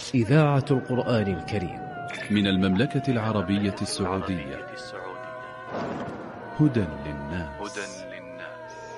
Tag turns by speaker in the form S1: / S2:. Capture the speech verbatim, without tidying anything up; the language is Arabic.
S1: إذاعة القرآن الكريم
S2: من المملكة العربية السعودية. هدى للناس.